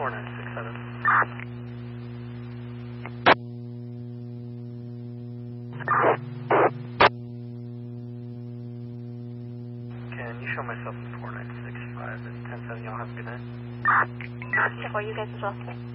4967. Can you show myself in 4965 and 10-7? Y'all have a good night. For you guys as well.